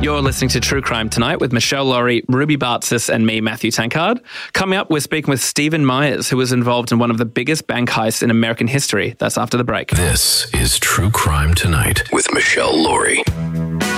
You're listening to True Crime Tonight with Michelle Laurie, Ruby Bartzis, and me, Matthew Tankard. Coming up, we're speaking with Stephen Myers, who was involved in one of the biggest bank heists in American history. That's after the break. This is True Crime Tonight with Michelle Laurie.